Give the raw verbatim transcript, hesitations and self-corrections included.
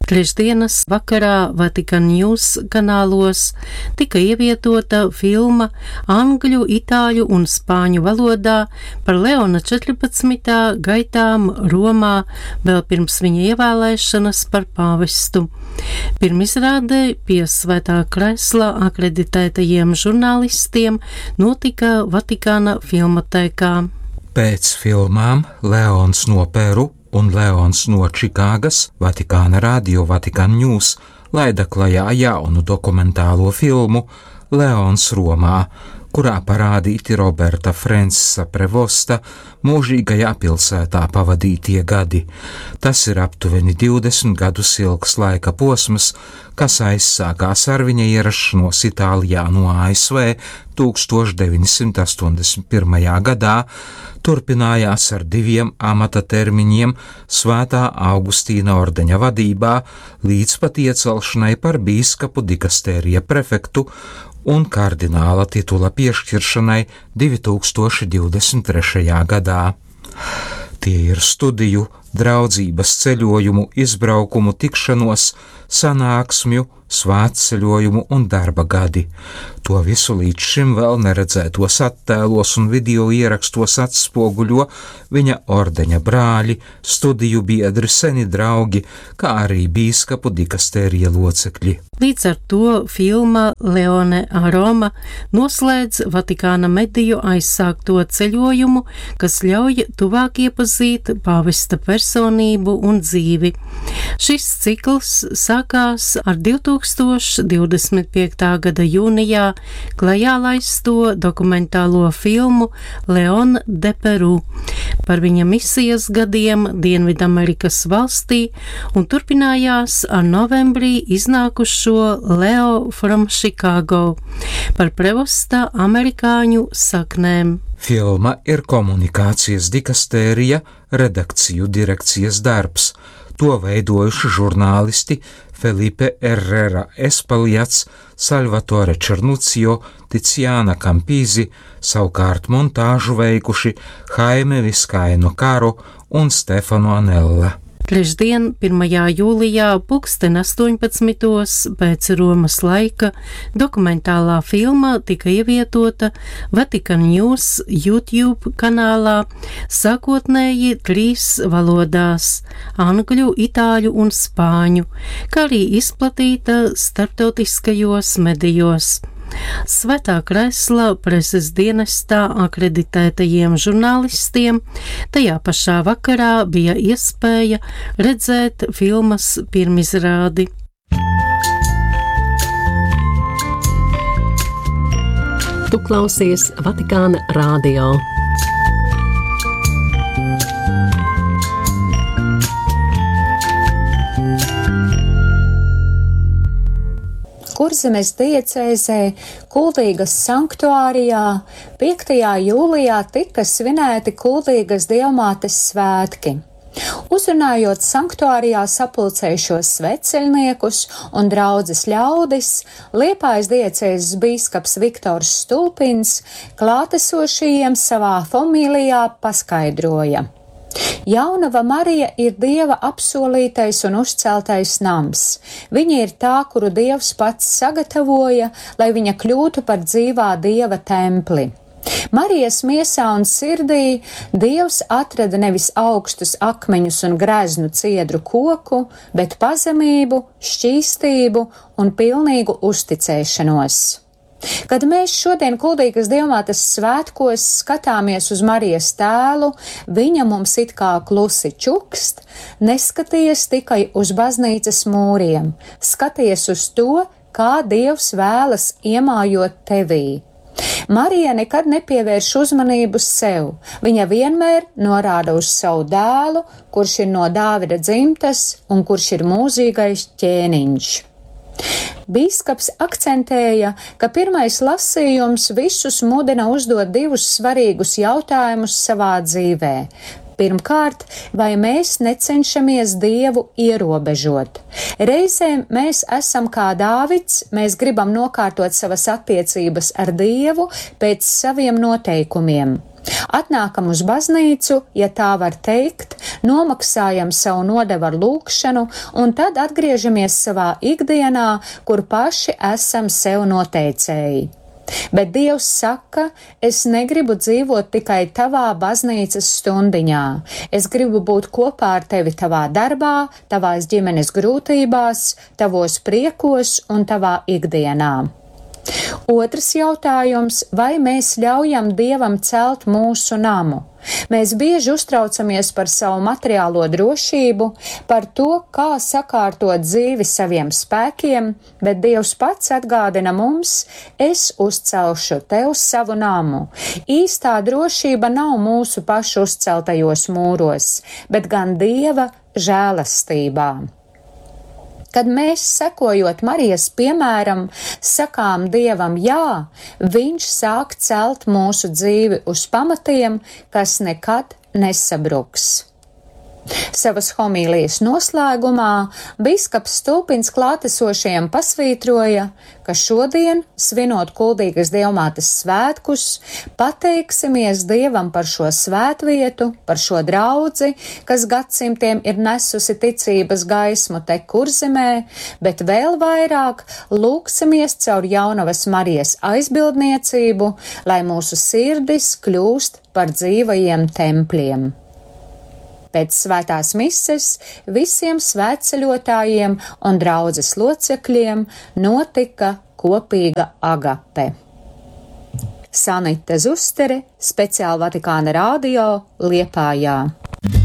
Trešdienas vakarā Vatikan News kanālos tika ievietota filma angļu, itāļu un spāņu valodā par Leona četrpadsmitā gaitām Romā vēl pirms viņa ievēlēšanas par pāvestu. Pirmizrādē pie Svētā krēsla akreditētajiem žurnālistiem notika Vatikāna filmatēkā. Pēc filmām Leons no Peru un Leons no Čikāgas Vatikāna radio Vatikan News laida klajā jaunu dokumentālo filmu Leons Romā, kurā parādīti Roberta Francisa Prevosta mūžīgajā pilsētā pavadītie gadi. Tas ir aptuveni divdesmit gadus ilgs laika posms, kas aizsākās ar viņa ierašanos Itālijā no A S V tūkstoš deviņsimt astoņdesmit pirmajā gadā, turpinājās ar diviem amata termiņiem Svētā Augustīna ordeņa vadībā līdz pat iecelšanai par bīskapu dikastērija prefektu un kardināla titula piešķiršanai divi tūkstoši divdesmit trešajā gadā. Tie ir studiju, draudzības ceļojumu, izbraukumu, tikšanos, sanāksmju, svētceļojumu un darba gadi. To visu līdz šim vēl neredzētos attēlos un video ierakstos atspoguļo viņa ordeņa brāļi, studiju biedri, seni draugi, kā arī bīskapu dikastērija locekļi. Līdz ar to filma Leone a Roma noslēdz Vatikāna mediju aizsākto ceļojumu, kas ļauj tuvāk iepazīt pāvesta personību un dzīvi. Šis cikls sākās ar divtūkstoš divdesmit piektā gada jūnijā klajā laisto dokumentālo filmu Leon de Peru par viņa misijas gadiem Dienvidamerikas valstī un turpinājās ar novembrī iznākušo Leo from Chicago par Prevosta amerikāņu saknēm. Filma ir komunikācijas dikastērija redakciju direkcijas darbs. To veidojuši žurnālisti Felipe Herrera Espaljats, Salvatore Černucio, Tiziana Campisi, savukārt montāžu veikuši Jaime Viskaino Karo un Stefano Anella. Trešdien, pirmajā jūlijā, pulksten astoņpadsmitos pēc Romas laika, dokumentālā filma tika ievietota Vatikan News YouTube kanālā sākotnēji trīs valodās – angļu, itāļu un spāņu, kā arī izplatīta starptautiskajos medijos. Svētā krēsla preses dienestā akreditētajiem žurnālistiem tajā pašā vakarā bija iespēja redzēt filmas pirmizrādi. Tu klausies Vatikāna radio. Kurzemes diecēzē Kuldīgas sanktuārijā piektajā jūlijā tika svinēti Kuldīgas Dievmātes svētki. Uzrunājot sanktuārijā sapulcējušos sveceļniekus un draudzes ļaudis, Liepājas diecēzes bīskaps Viktors Stulpins klātesošajiem savā homīlijā paskaidroja. Jaunava Marija ir Dieva apsolītais un uzceltais nams. Viņa ir tā, kuru Dievs pats sagatavoja, lai viņa kļūtu par dzīvā Dieva templi. Marijas miesā un sirdī Dievs atrada nevis augstus akmeņus un greznu ciedru koku, bet pazemību, šķīstību un pilnīgu uzticēšanos. Kad mēs šodien Kuldīgas Dievmātes svētkos skatāmies uz Marijas tēlu, viņa mums it kā klusi čukst, neskaties tikai uz baznīcas mūriem, skaties uz to, kā Dievs vēlas iemājot tevī. Marija nekad nepievērš uzmanību sev, viņa vienmēr norāda uz savu dēlu, kurš ir no Dāvida dzimtas un kurš ir mūžīgais ķēniņš. Bīskaps akcentēja, ka pirmais lasījums visus mudina uzdot divus svarīgus jautājumus savā dzīvē. Pirmkārt, vai mēs necenšamies Dievu ierobežot? Reizēm mēs esam kā Dāvids, mēs gribam nokārtot savas attiecības ar Dievu pēc saviem noteikumiem. Atnākam uz baznīcu, ja tā var teikt, nomaksājam savu nodevu ar lūgšanu un tad atgriežamies savā ikdienā, kur paši esam sev noteicēji. Bet Dievs saka, es negribu dzīvot tikai tavā baznīcas stundiņā. Es gribu būt kopā ar tevi tavā darbā, tavās ģimenes grūtībās, tavos priekos un tavā ikdienā. Otrs jautājums, vai mēs ļaujam Dievam celt mūsu namu? Mēs bieži uztraucamies par savu materiālo drošību, par to, kā sakārtot dzīvi saviem spēkiem, bet Dievs pats atgādina mums, es uzcelšu tev savu namu. Īstā drošība nav mūsu pašu uzceltajos mūros, bet gan Dieva žēlastībā. Kad mēs, sekojot Marijas piemēram, sakām Dievam jā, Viņš sāk celt mūsu dzīvi uz pamatiem, kas nekad nesabruks. Savas homīlijas noslēgumā bīskaps Stulpins klātesošajiem pasvītroja, ka šodien, svinot Kuldīgas Dievmātes svētkus, pateiksimies Dievam par šo svētvietu, par šo draudzi, kas gadsimtiem ir nesusi ticības gaismu te Kurzemē, bet vēl vairāk lūksimies caur Jaunavas Marijas aizbildniecību, lai mūsu sirdis kļūst par dzīvajiem tempļiem. Pēc svētās mises visiem svētceļotājiem un draudzes locekļiem notika kopīga agape. Sanita Zustere, speciāli Vatikāna radio, Liepājā.